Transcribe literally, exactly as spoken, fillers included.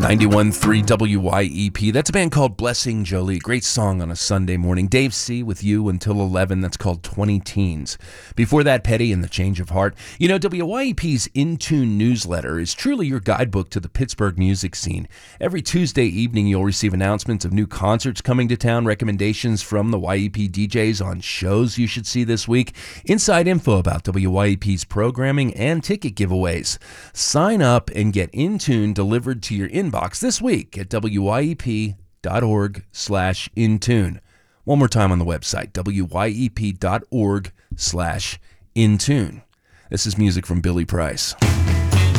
ninety-one point three W Y E P. That's a band called Blessing Jolie. Great song on a Sunday morning. Dave C. with you until eleven. That's called twenty Teens. Before that, Petty and the Change of Heart. You know, W Y E P's In Tune newsletter is truly your guidebook to the Pittsburgh music scene. Every Tuesday evening, you'll receive announcements of new concerts coming to town, recommendations from the Y E P D Js on shows you should see this week, inside info about W Y E P's programming, and ticket giveaways. Sign up and get In Tune delivered to your inbox this week at W Y E P dot org slash intune. One more time on the website, W Y E P dot org slash intune. This is music from Billy Price.